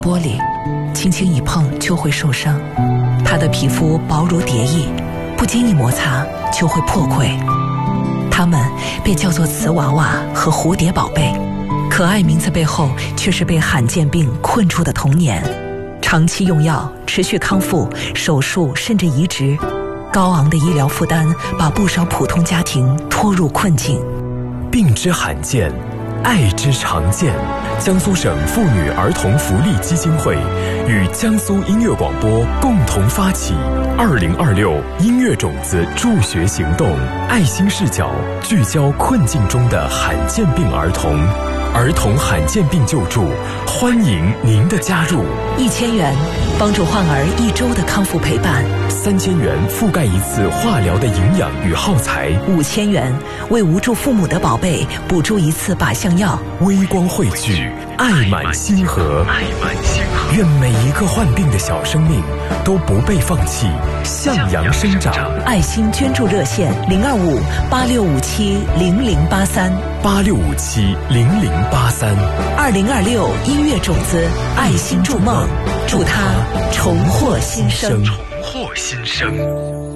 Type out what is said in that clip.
玻璃，轻轻一碰就会受伤。它的皮肤薄如蝶翼，不经意摩擦就会破溃。它们被叫做瓷娃娃和蝴蝶宝贝，可爱名字背后却是被罕见病困住的童年。长期用药，持续康复，手术甚至移植，高昂的医疗负担把不少普通家庭拖入困境。 病之罕见，爱之常见。江苏省妇女儿童福利基金会与江苏音乐广播共同发起2026音乐种子助学行动，爱心视角聚焦困境中的罕见病儿童。儿童罕见病救助，欢迎您的加入。 1000元帮助患儿1周的康复陪伴 ，3000元覆盖1次化疗的营养与耗材 ，5000元为无助父母的宝贝补助1次靶向药。 微光汇聚，爱满星河。愿每一个患病的小生命都不被放弃，向阳生长。 爱心捐助热线：025-8657-0083，8657-0083。2026音乐种子，爱心筑梦，祝他重获新生。